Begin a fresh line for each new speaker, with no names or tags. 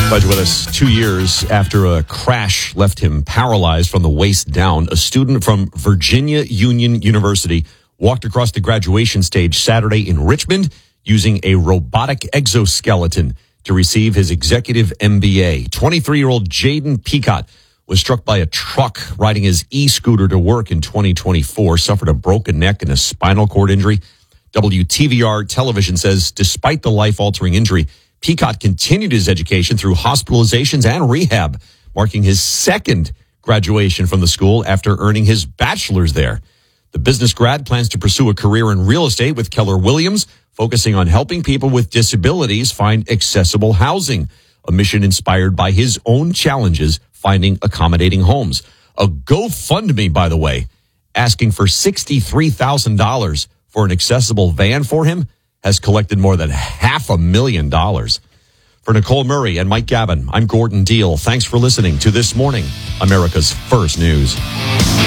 Glad you're with us. 2 years after a crash left him paralyzed from the waist down, a student from Virginia Union University walked across the graduation stage Saturday in Richmond using a robotic exoskeleton to receive his executive MBA. 23-year-old Jaden Peacock was struck by a truck riding his e-scooter to work in 2024, suffered a broken neck and a spinal cord injury. WTVR television says despite the life-altering injury, Peacock continued his education through hospitalizations and rehab, marking his second graduation from the school after earning his bachelor's there. The business grad plans to pursue a career in real estate with Keller Williams, focusing on helping people with disabilities find accessible housing, a mission inspired by his own challenges finding accommodating homes. A GoFundMe, by the way, asking for $63,000 for an accessible van for him, has collected more than $500,000. For Nicole Murray and Mike Gavin, I'm Gordon Deal. Thanks for listening to This Morning, America's First News.